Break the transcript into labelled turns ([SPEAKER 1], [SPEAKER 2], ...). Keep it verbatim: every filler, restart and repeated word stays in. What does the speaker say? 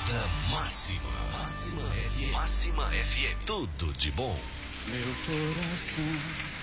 [SPEAKER 1] Morada Máxima. Máxima F M. Máxima F M. Tudo de bom.
[SPEAKER 2] Meu coração